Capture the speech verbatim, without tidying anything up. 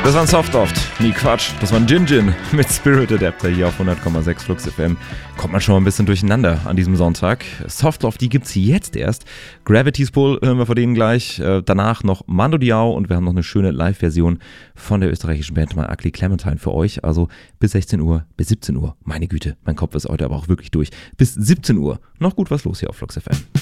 Das war ein Softloft. Nee, Quatsch. Das war ein Gin Gin mit Spirit Adapter hier auf hundert Komma sechs Flux F M. Kommt man schon mal ein bisschen durcheinander an diesem Sonntag. Softloft, die gibt's jetzt erst. Gravity's Pull hören wir von denen gleich. Äh, danach noch Mando Diao und wir haben noch eine schöne Live-Version von der österreichischen Band My Ugly Clementine für euch. Also bis sechzehn Uhr, bis siebzehn Uhr. Meine Güte, mein Kopf ist heute aber auch wirklich durch. Bis siebzehn Uhr. Noch gut was los hier auf Flux F M.